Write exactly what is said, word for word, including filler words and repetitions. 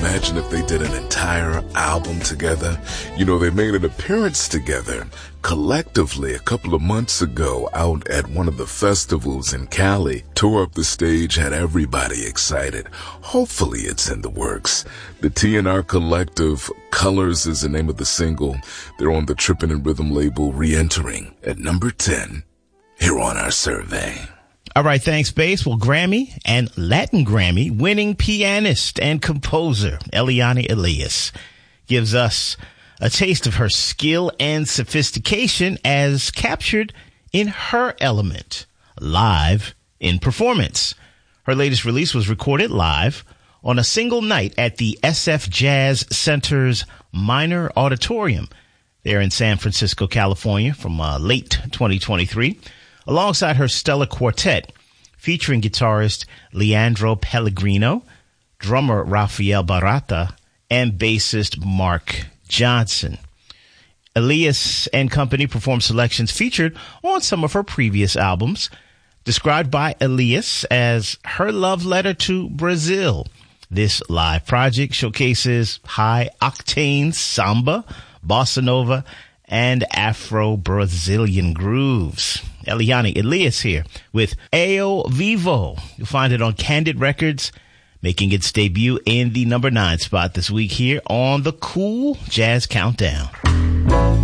imagine if they did an entire album together? You know, they made an appearance together collectively a couple of months ago out at one of the festivals in Cali. Tore up the stage, had everybody excited. Hopefully it's in the works. The T N R Collective, Colors is the name of the single. They're on the Trippin' and Rhythm label, re-entering at number ten here on our survey. All right, thanks, Bass. Well, Grammy and Latin Grammy winning pianist and composer Eliane Elias gives us a taste of her skill and sophistication as captured in Her Element, live in performance. Her latest release was recorded live on a single night at the S F Jazz Center's Minor Auditorium there in San Francisco, California from uh, late twenty twenty-three. Alongside her stellar quartet, featuring guitarist Leandro Pellegrino, drummer Rafael Barata, and bassist Mark Johnson. Elias and company performed selections featured on some of her previous albums, described by Elias as her love letter to Brazil. This live project showcases high-octane samba, bossa nova, and Afro-Brazilian grooves. Eliane Elias here with Ao Vivo. You'll find it on Candid Records, making its debut in the number nine spot this week here on the Cool Jazz Countdown.